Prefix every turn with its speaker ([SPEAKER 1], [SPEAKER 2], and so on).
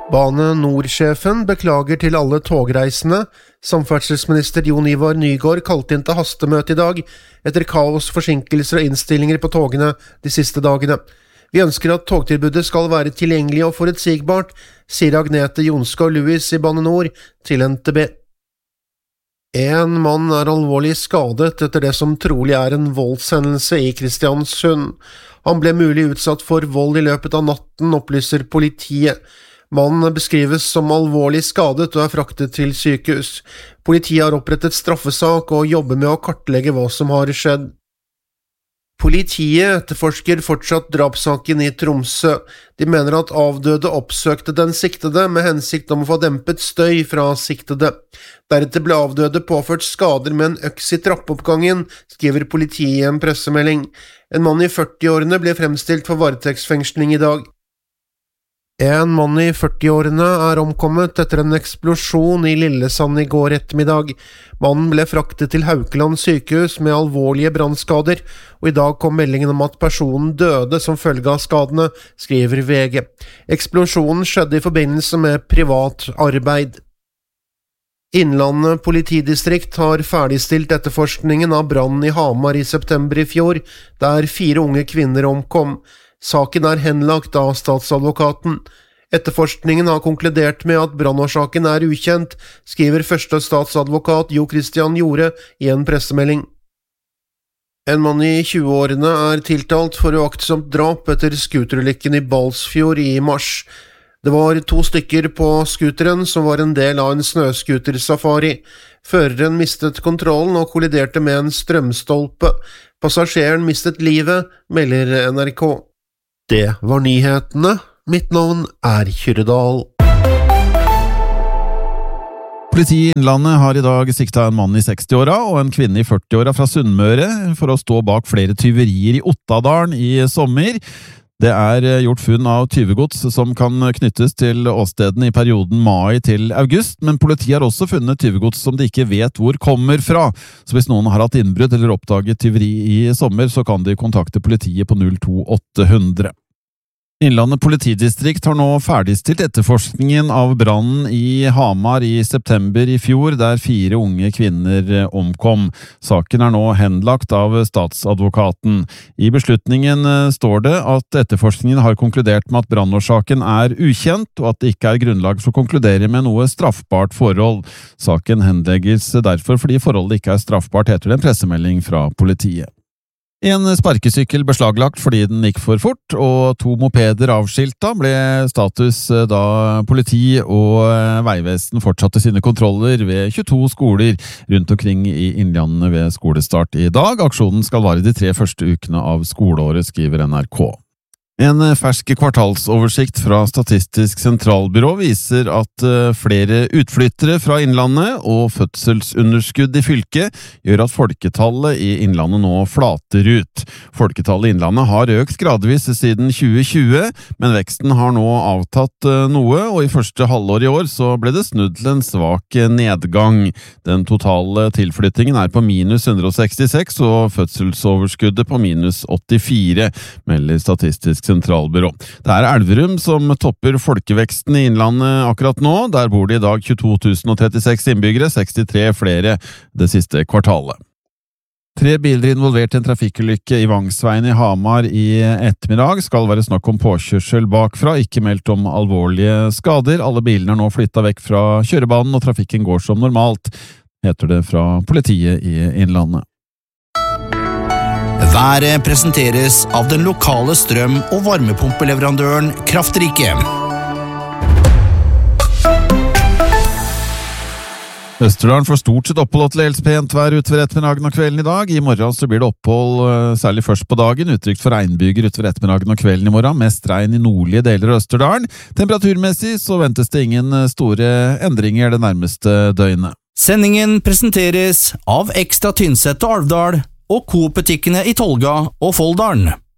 [SPEAKER 1] Bane Nor-sjefen beklager til alle togreisende. Samferdselsminister Jon Ivar Nygård kalte inn til hastemøte i dag, etter kaos, forsinkelser og innstillinger på togene de siste dagene. Vi ønsker at togtilbudet skal være tilgjengelig og forutsigbart, sier Agnete Jonskov Lewis i Bane Nor til NTB. En mann er alvorlig skadet etter det som trolig er en voldshendelse i Kristiansund. Han ble mulig utsatt for vold i løpet av natten, opplyser politiet. Mannen beskrives som alvorlig skadet og er fraktet til sykehus. Politiet har opprettet straffesak og jobber med å kartlegge hva som har skjedd. Politiet etterforsker fortsatt drapssaken i Tromsø. De mener at avdøde oppsøkte den siktede med hensikt om å få dempet støy fra siktede. Deretter ble avdøde påført skader med en øks i trappeoppgangen, skriver politiet i en pressemelding. En mann i 40-årene ble fremstilt for varetektsfengsling i dag. En mann i 40-årene er omkommet etter en eksplosjon i Lillesand i går ettermiddag. Mannen ble fraktet til Haukeland sykehus med alvorlige brannskader, og i dag kom meldingen om at personen døde som følge av skadene, skriver VG. Eksplosjonen skjedde i forbindelse med privat arbeid. Innlandet politidistrikt har ferdigstilt etterforskningen av brannen i Hamar i september i fjor, der 4 unge kvinner omkom. Saken er henlagt av statsadvokaten. Etterforskningen har konkludert med at brannårsaken er ukjent, skriver første statsadvokat Jo Christian Jorde i en pressemelding. En mann i 20-årene er tiltalt for uaktsomt drap etter skuterulykken i Balsfjord i mars. Det var 2 stykker på skuteren som var en del av en snøskutersafari. Føreren mistet kontrollen og kolliderte med en strømstolpe. Passasjeren mistet livet, melder NRK. Det var nyhetene. Mitt navn er Kyrredal.
[SPEAKER 2] Politiet i Innlandet har i dag siktet en mann i 60-åra og en kvinne i 40-åra fra Sunnmøre for å stå bak flere tyverier i Ottadalen i sommer. Det er gjort funn av tyvegods som kan knyttes til åstedene i perioden mai til august, men politiet har også funnet tyvegods som de ikke vet hvor kommer fra. Så hvis noen har hatt innbrudd eller oppdaget tyveri i sommer, så kan de kontakte politiet på 02800. Innlandet politidistrikt har nå ferdigstilt etterforskningen av brannen i Hamar i september i fjor, der 4 unge kvinner omkom. Saken er nå henlagt av statsadvokaten. I beslutningen står det at etterforskningen har konkludert med at brannårsaken er ukjent, og at det ikke er grunnlag for å konkludere med noe straffbart forhold. Saken henlegges derfor fordi forholdet ikke er straffbart, heter det en pressemelding fra politiet. En sparkesykkel beslaglagt fordi den gikk for fort, og 2 mopeder avskilta ble status da politi og Veivesen fortsatte sine kontroller ved 22 skoler rundt omkring i Innlandet ved skolestart i dag. Aksjonen skal vare de 3 første ukene av skoleåret, skriver NRK. En fersk kvartalsoversikt fra Statistisk sentralbyrå viser at flere utflyttere fra Innlandet og fødselsunderskudd i fylket gjør at folketallet i Innlandet nå flater ut. Folketallet i Innlandet har økt gradvis siden 2020, men veksten har nå avtatt noe, og i første halvår i år så ble det snudd til en svak nedgang. Den totale tilflyttingen er på minus 166, og fødselsoverskuddet på minus 84, melder Statistisk sentralbyrå. Det er Elverum som topper folkeveksten i Innlandet akkurat nå. Der bor det i dag 22 036 innbyggere, 63 flere det siste kvartalet. 3 biler involvert i en trafikkulykke i Vangsveien i Hamar i ettermiddag. Skal være snakk om påkjørsel bakfra, ikke meldt om alvorlige skader. Alle bilene er nå flyttet vekk fra kjørebanen, og trafikken går som normalt, heter det fra politiet i Innlandet.
[SPEAKER 3] Været presenteres av den lokale strøm- og varmepumpeleverandøren Kraftrike.
[SPEAKER 2] Østerdalen får stort sett opphold og til dels pent vær utover ettermiddagen og kvelden i dag. I morgen så blir det opphold særlig først på dagen, utrygt for regnbyger utover ettermiddagen og kvelden i morgen, mest regn i nordlige deler av Østerdalen. Temperaturmessig så ventes det ingen store endringer det nærmeste døgnet.
[SPEAKER 3] Sendingen presenteres av Ekstra Tynset og Alvdal og Coop-butikkene i Tolga og Folldalen.